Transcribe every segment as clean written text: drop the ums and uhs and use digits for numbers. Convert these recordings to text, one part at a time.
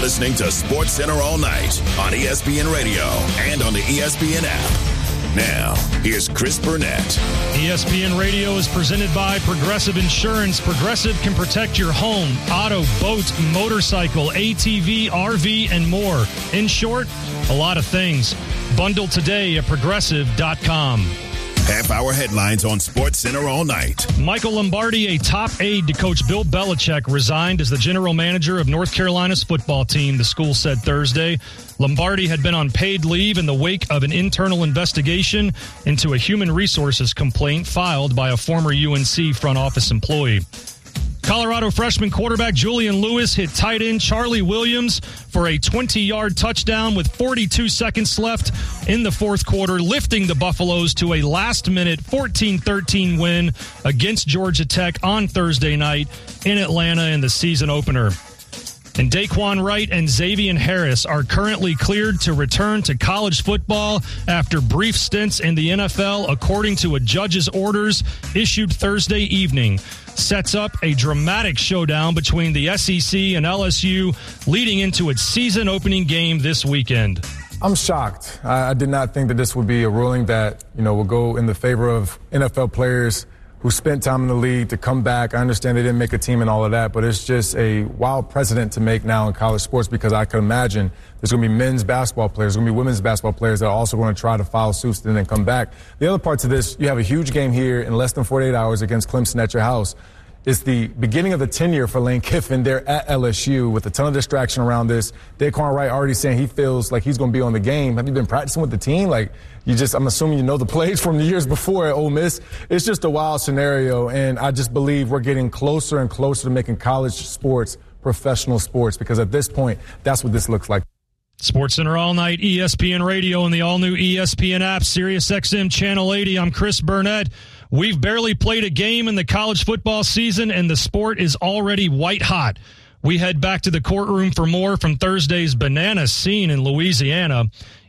listening to SportsCenter All Night on ESPN Radio and on the ESPN app. Now, here's Chris Burnett. ESPN Radio is presented by Progressive Insurance. Progressive can protect your home, auto, boat, motorcycle, ATV, RV, and more. In short, a lot of things. Bundle today at Progressive.com. Half-hour headlines on SportsCenter All Night. Michael Lombardi, a top aide to Coach Bill Belichick, resigned as the general manager of North Carolina's football team, the school said Thursday. Lombardi had been on paid leave in the wake of an internal investigation into a human resources complaint filed by a former UNC front office employee. Colorado freshman quarterback Julian Lewis hit tight end Charlie Williams for a 20-yard touchdown with 42 seconds left in the fourth quarter, lifting the Buffaloes to a last-minute 14-13 win against Georgia Tech on Thursday night in Atlanta in the season opener. And Daquan Wright and Xavier Harris are currently cleared to return to college football after brief stints in the NFL, according to a judge's orders issued Thursday evening. Sets up a dramatic showdown between the SEC and LSU leading into its season opening game this weekend. I'm shocked. I did not think that this would be a ruling that, will go in the favor of NFL players who spent time in the league to come back. I understand they didn't make a team and all of that, but it's just a wild precedent to make now in college sports, because I can imagine there's going to be men's basketball players, there's going to be women's basketball players that are also going to try to file suits and then come back. The other part to this, you have a huge game here in less than 48 hours against Clemson at your house. It's the beginning of the tenure for Lane Kiffin there at LSU with a ton of distraction around this. Daquan Wright already saying he feels like he's going to be on the game. Have you been practicing with the team? I'm assuming you know the plays from the years before at Ole Miss. It's just a wild scenario, and I just believe we're getting closer and closer to making college sports professional sports, because at this point, that's what this looks like. SportsCenter All Night, ESPN Radio, and the all-new ESPN app, SiriusXM Channel 80. I'm Chris Burnett. We've barely played a game in the college football season, and the sport is already white hot. We head back to the courtroom for more from Thursday's banana scene in Louisiana.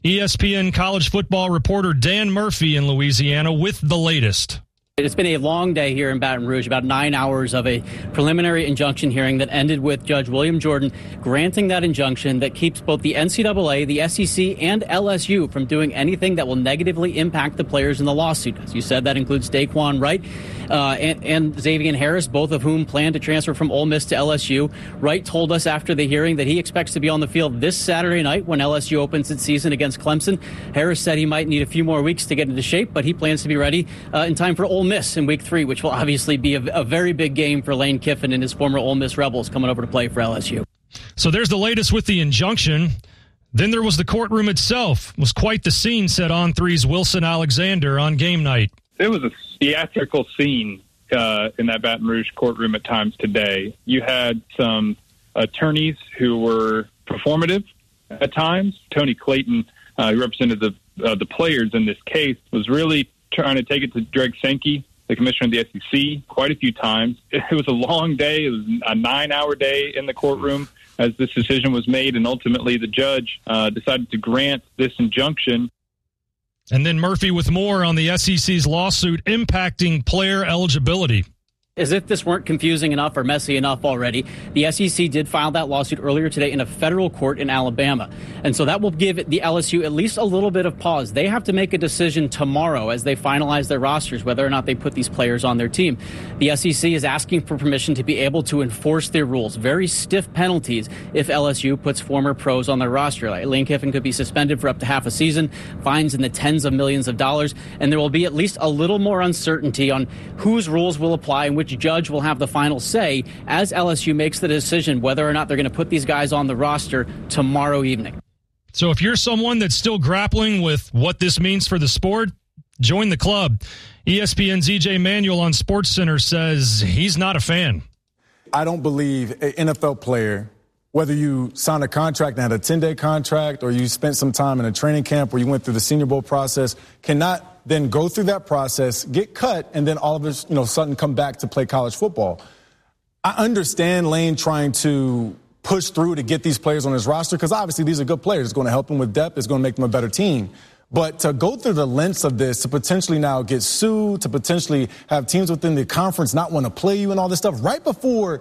ESPN college football reporter Dan Murphy in Louisiana with the latest. It's been a long day here in Baton Rouge, about 9 hours of a preliminary injunction hearing that ended with Judge William Jordan granting that injunction that keeps both the NCAA, the SEC, and LSU from doing anything that will negatively impact the players in the lawsuit. As you said, that includes Daquan Wright and Xavier Harris, both of whom plan to transfer from Ole Miss to LSU. Wright told us after the hearing that he expects to be on the field this Saturday night when LSU opens its season against Clemson. Harris said he might need a few more weeks to get into shape, but he plans to be ready in time for Ole Miss in Week 3, which will obviously be a very big game for Lane Kiffin and his former Ole Miss Rebels coming over to play for LSU. So there's the latest with the injunction. Then there was the courtroom itself. It was quite the scene, said On3's Wilson Alexander on game night. It was a theatrical scene in that Baton Rouge courtroom at times today. You had some attorneys who were performative at times. Tony Clayton, who represented the players in this case, was really trying to take it to Greg Sankey, the commissioner of the SEC, quite a few times. It was a long day. It was a 9-hour day in the courtroom as this decision was made, and ultimately the judge decided to grant this injunction. And then Murphy with more on the SEC's lawsuit impacting player eligibility. As if this weren't confusing enough or messy enough already, the SEC did file that lawsuit earlier today in a federal court in Alabama. And so that will give the LSU at least a little bit of pause. They have to make a decision tomorrow as they finalize their rosters, whether or not they put these players on their team. The SEC is asking for permission to be able to enforce their rules, very stiff penalties if LSU puts former pros on their roster. Like Lane Kiffin could be suspended for up to half a season, fines in the tens of millions of dollars, and there will be at least a little more uncertainty on whose rules will apply and which judge will have the final say as LSU makes the decision whether or not they're going to put these guys on the roster tomorrow evening. So if you're someone that's still grappling with what this means for the sport, join the club. ESPN's EJ Manuel on SportsCenter says he's not a fan. I don't believe an NFL player, whether you signed a contract and had a 10-day contract or you spent some time in a training camp or you went through the Senior Bowl process, cannot then go through that process, get cut, and then all of a sudden come back to play college football. I understand Lane trying to push through to get these players on his roster because obviously these are good players. It's going to help them with depth. It's going to make them a better team. But to go through the lengths of this, to potentially now get sued, to potentially have teams within the conference not want to play you and all this stuff right before